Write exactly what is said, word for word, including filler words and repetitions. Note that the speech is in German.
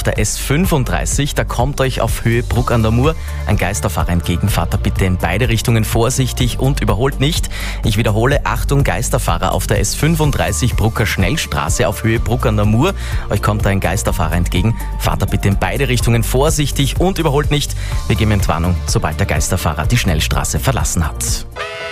der S fünfunddreißig. Da kommt euch auf Höhe Bruck an der Mur ein Geisterfahrer entgegen. Fahrt da bitte in beide Richtungen vorsichtig und überholt nicht. Ich wiederhole, Achtung, Geisterfahrer auf der S fünfunddreißig Brucker Schnellstraße auf Höhe Bruck an der Mur. Euch kommt da ein Geisterfahrer entgegen. Fahrt da bitte in beide Richtungen vorsichtig und überholt nicht. Wir geben Entwarnung, sobald der Geisterfahrer die Schnellstraße verlassen hat.